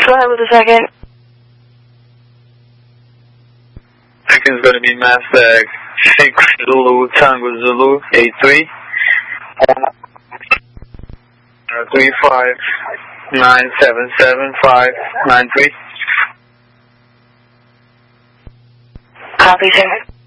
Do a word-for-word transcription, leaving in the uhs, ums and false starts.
Go ahead with the second. Second's going to be Mastag six Zulu Tango Zulu eight three. Uh, three five nine seven seven five nine three. Copy, sir.